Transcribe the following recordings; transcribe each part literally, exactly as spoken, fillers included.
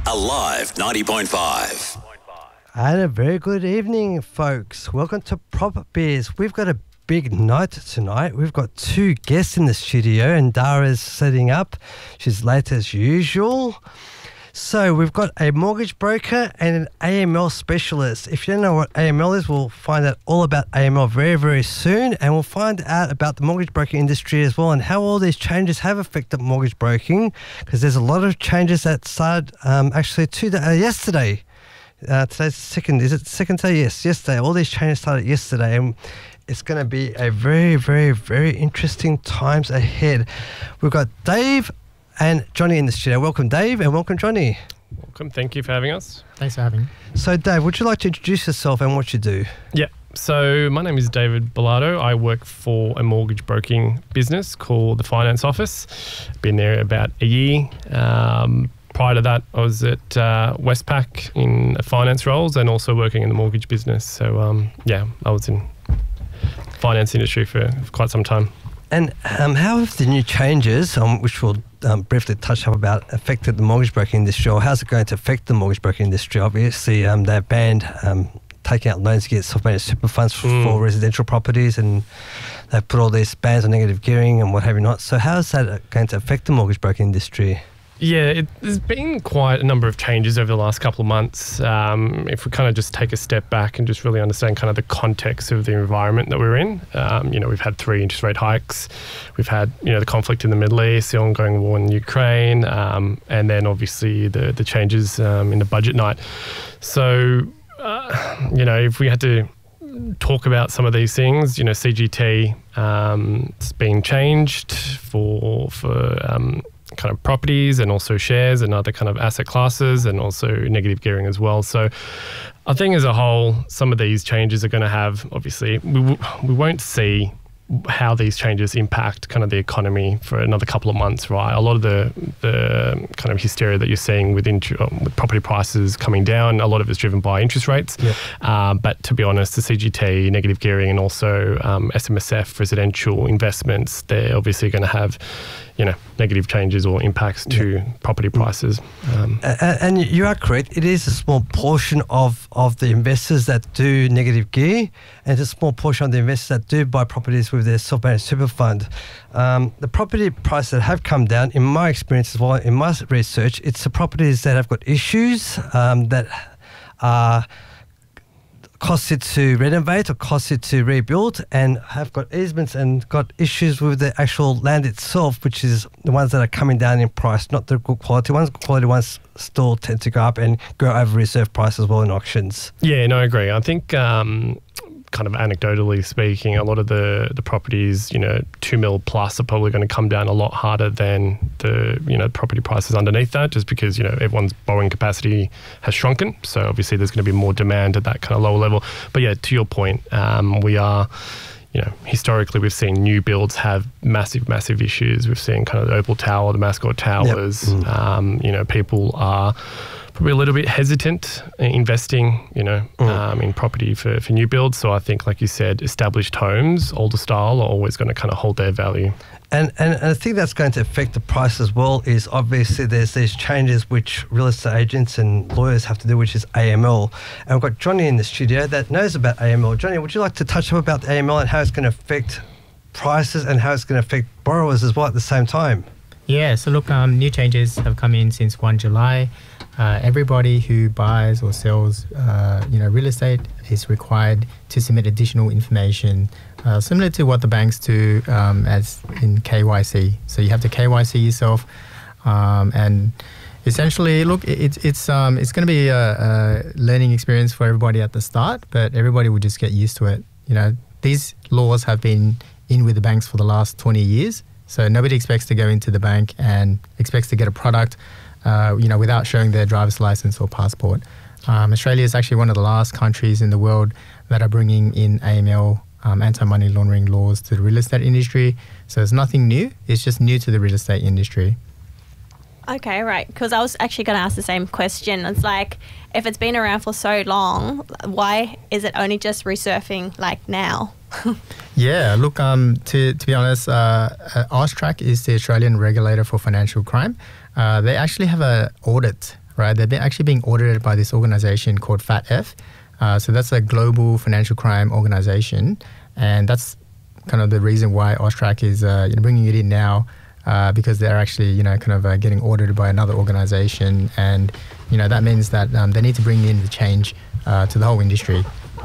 Alive ninety point five. And a very good evening, folks. Welcome to Prop Biz. We've got a big night tonight. We've got two guests in the studio, and Dara's setting up. She's late as usual. So we've got a mortgage broker and an A M L specialist. If you don't know what A M L is, we'll find out all about A M L very, very soon, and we'll find out about the mortgage broking industry as well and how all these changes have affected mortgage broking, because there's a lot of changes that started um, actually two uh, yesterday. Uh, today's the second, is it the second day? Yes, yesterday. All these changes started yesterday, and it's going to be a very, very, very interesting times ahead. We've got Dave and Johnny in the studio. Welcome, Dave, and welcome, Johnny. Welcome. Thank you for having us. Thanks for having me. So, Dave, would you like to introduce yourself and what you do? Yeah. So my name is David Bilardo. I work for a mortgage broking business called the Finance Office. Been there about a year. Um, prior to that, I was at uh, Westpac in finance roles and also working in the mortgage business. So, um, yeah, I was in finance industry for, for quite some time. And um, how have the new changes, um, which we'll um, briefly touch up about, affected the mortgage broking industry, or how's it going to affect the mortgage broking industry? Obviously, um, they've banned um, taking out loans to get self-managed super funds for, mm. for residential properties, and they've put all these bans on negative gearing and what have you not. So how is that going to affect the mortgage broking industry? Yeah, it, there's been quite a number of changes over the last couple of months. Um, if we kind of just take a step back and just really understand kind of the context of the environment that we're in, um, you know, we've had three interest rate hikes. We've had, you know, the conflict in the Middle East, the ongoing war in Ukraine, um, and then obviously the, the changes um, in the budget night. So, uh, you know, if we had to talk about some of these things, you know, C G T um, it's been changed for for um, kind of properties and also shares and other kind of asset classes, and also negative gearing as well. So I think as a whole, some of these changes are going to have, obviously, we, w- we won't see how these changes impact kind of the economy for another couple of months, right? A lot of the the kind of hysteria that you're seeing with, int- with property prices coming down, a lot of it's driven by interest rates. Yep. Uh, but to be honest, the C G T, negative gearing, and also um, S M S F, residential investments, they're obviously going to have, you know, negative changes or impacts to yeah. property prices. Um, uh, and you are correct. It is a small portion of, of the investors that do negative gear, and it's a small portion of the investors that do buy properties with their self-managed super fund. Um, the property prices that have come down, in my experience as well, in my research, it's the properties that have got issues um, that are costed to renovate or costed to rebuild, and have got easements and got issues with the actual land itself, which is the ones that are coming down in price, not the good quality ones. Good quality ones still tend to go up and go over reserve price as well in auctions. Yeah, no, I agree. I think um, kind of anecdotally speaking, a lot of the, the properties, you know, two mil plus are probably going to come down a lot harder than the, you know, property prices underneath that, just because, you know, everyone's borrowing capacity has shrunken. So obviously there's going to be more demand at that kind of lower level. But yeah, to your point, um, we are, you know, historically we've seen new builds have massive, massive issues. We've seen kind of the Opal Tower, the Mascot Towers, yep. mm. um, you know, people are probably a little bit hesitant in investing, you know, mm. um, in property for, for new builds. So I think, like you said, established homes, older style, are always going to kind of hold their value. And, and and I think that's going to affect the price as well. Is obviously there's these changes which real estate agents and lawyers have to do, which is A M L. And we've got Johnny in the studio that knows about A M L. Johnny, would you like to touch up about A M L and how it's going to affect prices and how it's going to affect borrowers as well at the same time? Yeah, so look, um, new changes have come in since first of July. Uh, everybody who buys or sells, uh, you know, real estate is required to submit additional information, uh, similar to what the banks do um, as in K Y C. So you have to K Y C yourself, um, and essentially, look, it's it's um, it's going to be a, a learning experience for everybody at the start, but everybody will just get used to it. You know, these laws have been in with the banks for the last twenty years, so nobody expects to go into the bank and expects to get a product, Uh, you know, without showing their driver's license or passport. Um, Australia is actually one of the last countries in the world that are bringing in A M L, um, anti-money laundering laws to the real estate industry. So it's nothing new. It's just new to the real estate industry. Okay, right. Because I was actually going to ask the same question. It's like, if it's been around for so long, why is it only just resurfing like now? Yeah, look, um, to, to be honest, uh, uh, AUSTRAC is the Australian regulator for financial crime. Uh, they actually have an audit right? They're been actually being audited by this organization called F A T F. Uh, so that's a global financial crime organization. And that's kind of the reason why AUSTRAC is uh, you know, bringing it in now, uh, because they're actually, you know, kind of uh, getting audited by another organization. And, you know, that means that um, they need to bring in the change uh, to the whole industry.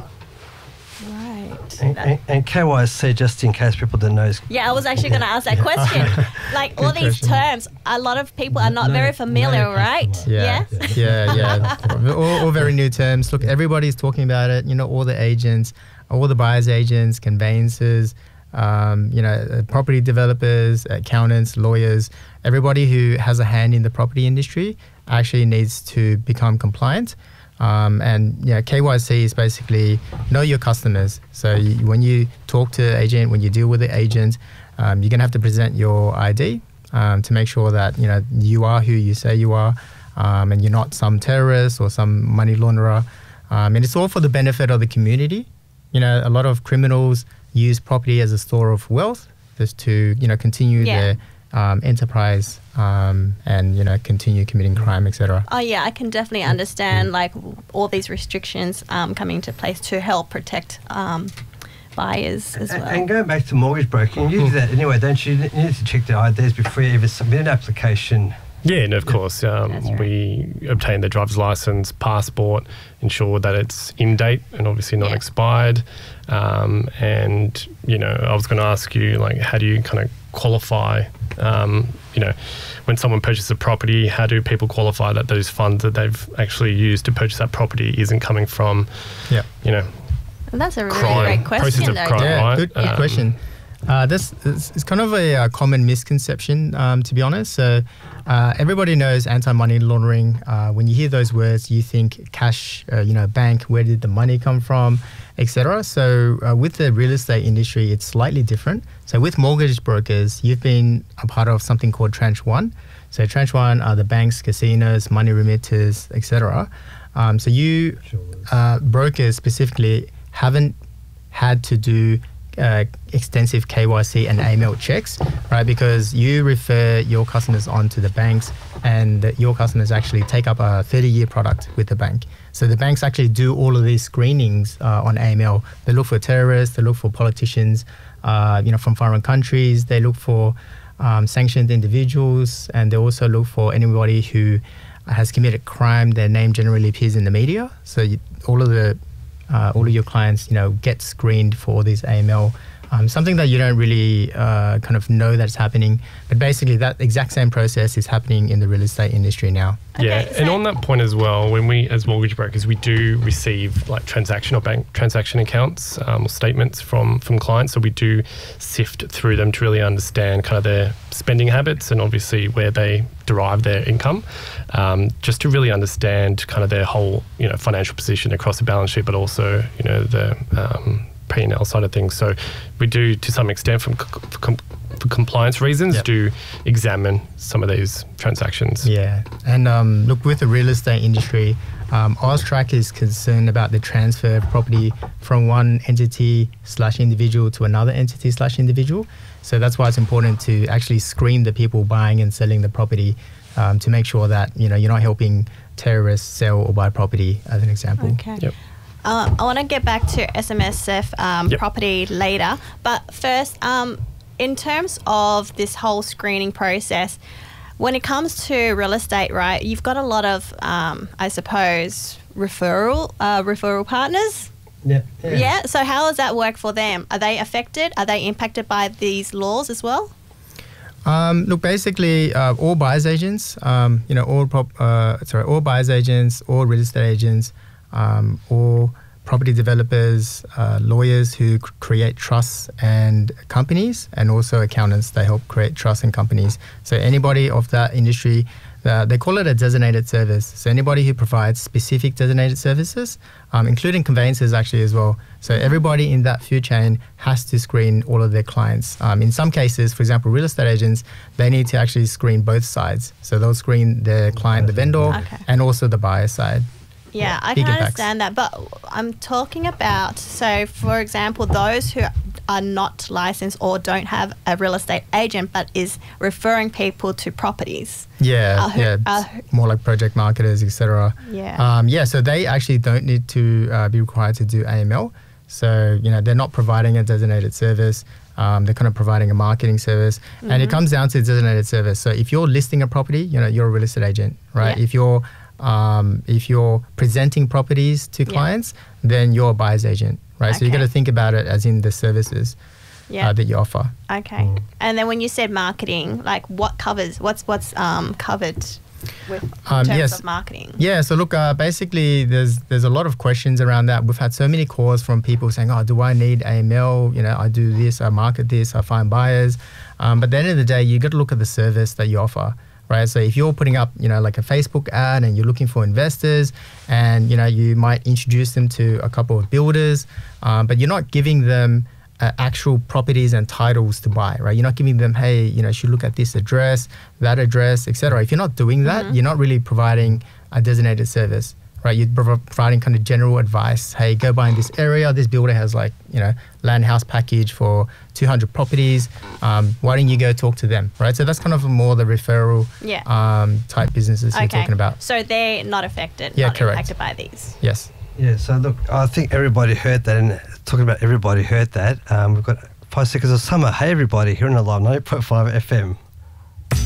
Right. And, and, and K Y C, just in case people don't know, is Yeah, I was actually going to ask that question. Like all these question. terms, a lot of people are not No- very familiar, no right? customer. Yeah, yeah, yeah. all, all very new terms. Look, everybody's talking about it. You know, all the agents, all the buyers agents, conveyancers, um, you know, uh, property developers, accountants, lawyers, everybody who has a hand in the property industry actually needs to become compliant. Um, and yeah, K Y C is basically know your customers. So you, when you talk to the agent, when you deal with the agent, um, you're gonna have to present your I D um, to make sure that you know you are who you say you are, um, and you're not some terrorist or some money launderer. Um, and it's all for the benefit of the community. You know, a lot of criminals use property as a store of wealth, just to you know continue Yeah. their um, enterprise um, and you know continue committing crime, et cetera. Oh yeah, I can definitely understand like all these restrictions um, coming into place to help protect um, buyers as And, well. and going back to mortgage broking, you do that anyway, don't you? You need to check the I Ds before you ever submit an application. Yeah, and of course, um, That's right. we obtain the driver's license, passport, ensure that it's in date and obviously not Yeah. expired. Um, and, you know, I was going to ask you, like, how do you kind of qualify, um, you know, when someone purchases a property, how do people qualify that those funds that they've actually used to purchase that property isn't coming from, Yeah. you know, And that's a really crime, great process question of though. crime, Dave. Yeah, right? good, good Um, question. Uh, this is it's kind of a, uh common misconception, um, to be honest. So uh, everybody knows anti-money laundering. Uh, when you hear those words, you think cash, uh, you know, bank. Where did the money come from, et cetera. So uh, with the real estate industry, it's slightly different. So with mortgage brokers, you've been a part of something called Tranche One. So Tranche One are the banks, casinos, money remitters, et cetera. Um, so you uh, brokers specifically haven't had to do uh, extensive K Y C and A M L checks, right? Because you refer your customers on to the banks, and the, your customers actually take up a thirty-year product with the bank. So the banks actually do all of these screenings uh, on A M L. They look for terrorists, they look for politicians, uh, you know, from foreign countries. They look for um, sanctioned individuals, and they also look for anybody who has committed crime. Their name generally appears in the media. So you, all of the Uh, all of your clients, you know, get screened for these A M L. Um, something that you don't really uh, kind of know that's happening, but basically that exact same process is happening in the real estate industry now. Yeah, Okay, and so- on that point as well, when we, as mortgage brokers, we do receive like transaction or bank transaction accounts um, or statements from from clients. So we do sift through them to really understand kind of their spending habits and obviously where they derive their income, um, just to really understand kind of their whole you know financial position across the balance sheet, but also you know the um, P and L side of things. So we do, to some extent, from c- for, com- for compliance reasons, Yep. do examine some of these transactions. Yeah, and um, look, with the real estate industry, um, AUSTRAC is concerned about the transfer of property from one entity slash individual to another entity slash individual. So that's why it's important to actually screen the people buying and selling the property um, to make sure that you know you're not helping terrorists sell or buy property, as an example. Okay. Yep. Uh, I want to get back to S M S F um, Yep. property later, but first, um, in terms of this whole screening process, when it comes to real estate, right? You've got a lot of, um, I suppose, referral uh, referral partners. Yeah. Yeah. So how does that work for them? Are they affected? Are they impacted by these laws as well? Um, look, basically, uh, all buyers agents, um, you know, all prop, uh, sorry, all buyers agents, all real estate agents, um, all property developers, uh, lawyers who c- create trusts and companies, and also accountants that help create trusts and companies. So anybody of that industry, uh, they call it a designated service. So anybody who provides specific designated services, um, including conveyancers actually as well. So everybody in that food chain has to screen all of their clients. Um, in some cases, for example, real estate agents, they need to actually screen both sides. So they'll screen the client, the vendor, Okay. and also the buyer side. Yeah, I big can impacts. understand that, but I'm talking about, so for example, those who are not licensed or don't have a real estate agent, but is referring people to properties. Yeah, Uh, who- yeah, uh, it's more like project marketers, et cetera. Yeah. Um, yeah, so they actually don't need to uh, be required to do A M L. So, you know, they're not providing a designated service. Um, they're kind of providing a marketing service. Mm-hmm. And it comes down to designated service. So if you're listing a property, you know, you're a real estate agent, right? Yeah. If you're um, if you're presenting properties to Yeah. clients, then you're a buyer's agent, right? So you got to Okay. think about it as in the services Yeah. uh, that you offer. Okay. And then when you said marketing, like what covers, what's what's um, covered with in Um, terms yes. of marketing? Yeah, so look, uh, basically, there's there's a lot of questions around that. We've had so many calls from people saying, "Oh, do I need A M L? You know, I do this, I market this, I find buyers." Um, but at the end of the day, you got to look at the service that you offer, right? So if you're putting up, you know, like a Facebook ad and you're looking for investors, and you know, you might introduce them to a couple of builders, um, but you're not giving them Uh, actual properties and titles to buy, right? You're not giving them, hey, you know, you should look at this address, that address, et cetera. If you're not doing that, you're not really providing a designated service, right? You're prov- providing kind of general advice. Hey, go buy in this area. This builder has like, you know, land house package for two hundred properties. Um, why don't you go talk to them, right? So that's kind of more the referral Yeah. um, type businesses you're Okay. talking about. So they're not affected, Yeah, not correct. impacted by these. Yes. Yeah, so look, I think everybody heard that, and talking about everybody heard that. Um, we've got five seconds of summer. Hey, everybody, here on the Live ninety point five F M.